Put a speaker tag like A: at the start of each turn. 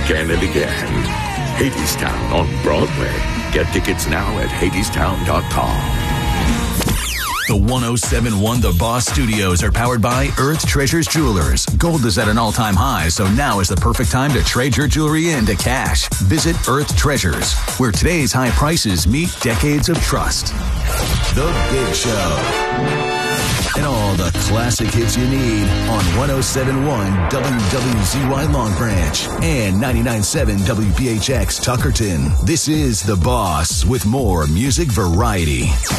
A: again and again. Hadestown on Broadway. Get tickets now at hadestown.com.
B: The 107.1 The Boss Studios are powered by Earth Treasures Jewelers. Gold is at an all-time high, so now is the perfect time to trade your jewelry into cash. Visit Earth Treasures, where today's high prices meet decades of trust. The Big Show. And all the classic hits you need on 107.1 WWZY Long Branch and 99.7 WPHX Tuckerton. This is The Boss with more music variety.